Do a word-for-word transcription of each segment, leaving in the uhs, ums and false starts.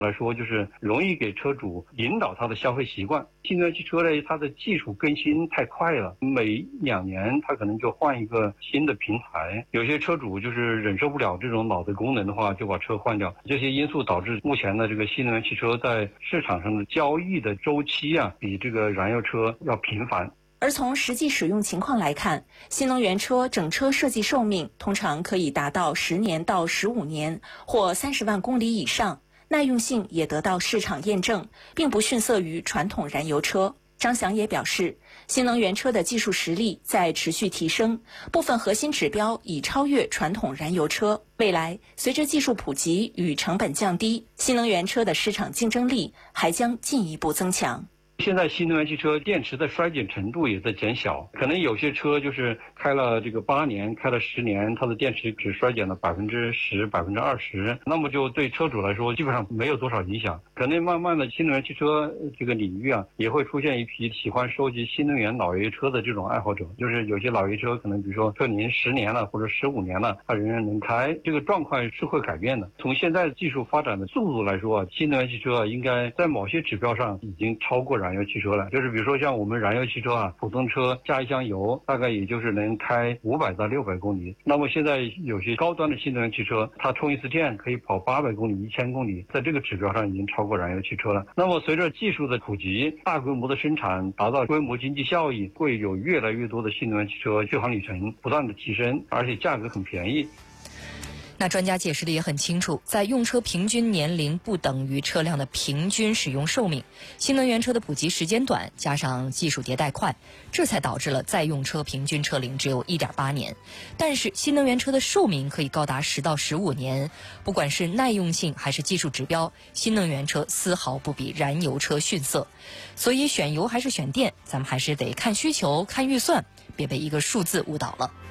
来说，就是容易给车主引导他的消费习惯。新能源汽车呢，它的技术更新太快了，每两年它可能就换一个新的平台。有些车主就是忍受不了这种老的功能的话，就把车换掉。这些因素导致目前的这个新能源汽车在市场上的交易的周期啊，比这个燃油车要频繁。 而从实际使用情况来看，新能源车整车设计寿命通常可以达到十年到十五年，或三十万公里以上。耐用性也得到市场验证，并不逊色于传统燃油车。张翔也表示，新能源车的技术实力在持续提升，部分核心指标已超越传统燃油车。未来，随着技术普及与成本降低，新能源车的市场竞争力还将进一步增强。 现在新能源汽车电池的衰减程度也在减小，可能有些车就是开了这个八年，开了十年，它的电池只衰减了百分之十、百分之二十，那么就对车主来说基本上没有多少影响。可能慢慢的新能源汽车这个领域啊，也会出现一批喜欢收集新能源老爷车的这种爱好者，就是有些老爷车可能比如说车龄十年了或者十五年了，它仍然能开，这个状况是会改变的。从现在技术发展的速度来说啊，新能源汽车啊应该在某些指标上已经超过燃油汽车了，就是比如说像我们燃油汽车啊，普通车加一箱油大概也就是能开五百到六百公里。那么现在有些高端的新能源汽车，它充一次电可以跑八百公里、一千公里，在这个指标上已经超过燃油汽车了。那么随着技术的普及，大规模的生产，达到规模经济效益，会有越来越多的新能源汽车续航里程不断的提升，而且价格很便宜。 那专家解释的也很清楚，在用车平均年龄不等于车辆的平均使用寿命，新能源车的普及时间短，加上技术迭代快，这才导致了在用车平均车龄只有 一点八年。但是新能源车的寿命可以高达十到十五年，不管是耐用性还是技术指标，新能源车丝毫不比燃油车逊色。所以选油还是选电，咱们还是得看需求、看预算，别被一个数字误导了。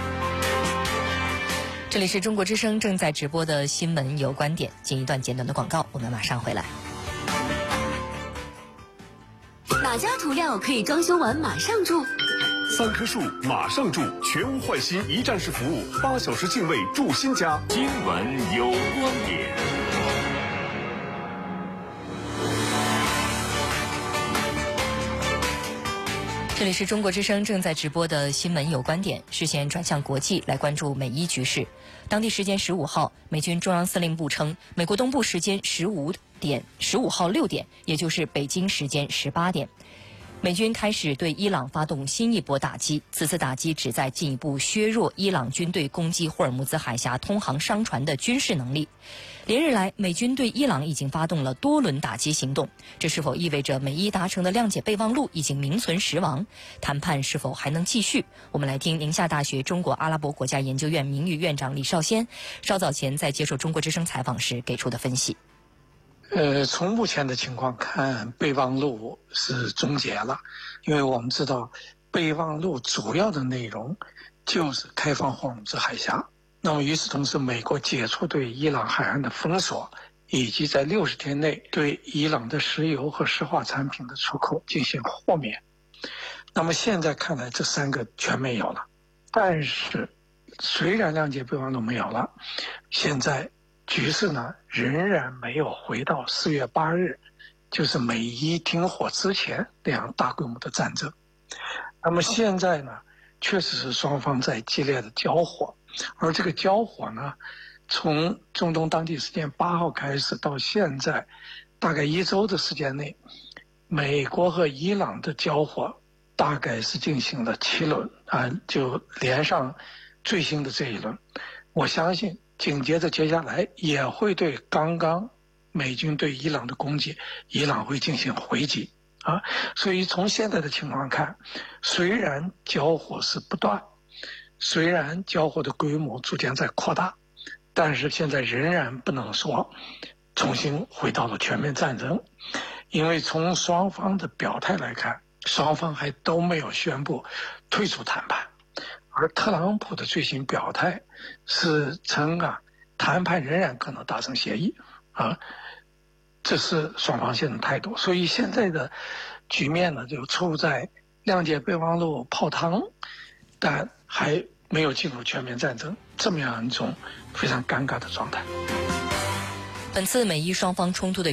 这里是中国之声正在直播的新闻有观点，进一段简短的广告，我们马上回来。 哪家涂料可以装修完马上住？ 三棵树马上住，全屋换新一站式服务，八小时净位住新家。 新闻有观点。 这里是中国之声正在直播的新闻有观点，视线转向国际，来关注美伊局势。当地时间十五号，美军中央司令部称，美国东部时间十五点，十五号六点，也就是北京时间十八点，美军开始对伊朗发动新一波打击，此次打击旨在进一步削弱伊朗军队攻击霍尔木兹海峡通航商船的军事能力。连日来，美军对伊朗已经发动了多轮打击行动，这是否意味着美伊达成的谅解备忘录已经名存实亡？谈判是否还能继续？我们来听宁夏大学中国阿拉伯国家研究院名誉院长李少先稍早前在接受中国之声采访时给出的分析。 呃，从目前的情况看，备忘录是终结了，因为我们知道备忘录主要的内容就是开放霍尔木兹海峡。那么与此同时，美国解除对伊朗海岸的封锁，以及在六十天内对伊朗的石油和石化产品的出口进行豁免。那么现在看来，这三个全没有了。但是，虽然谅解备忘录没有了，现在局势呢仍然没有回到四月八日，就是美伊停火之前那样大规模的战争。那么现在呢，确实是双方在激烈的交火。而这个交火呢，从中东当地时间八号开始到现在，大概一周的时间内，美国和伊朗的交火大概是进行了七轮啊，就连上最新的这一轮。我相信紧接着接下来也会对刚刚美军对伊朗的攻击，伊朗会进行回击啊。所以从现在的情况看，虽然交火是不断，虽然交火的规模逐渐在扩大，但是现在仍然不能说重新回到了全面战争，因为从双方的表态来看，双方还都没有宣布退出谈判，而特朗普的最新表态是称啊，谈判仍然可能达成协议啊，这是双方现在的态度。所以现在的局面呢，就处在谅解备忘录泡汤，但还没有进入全面战争这么样一种非常尴尬的状态。 本次美伊双方冲突的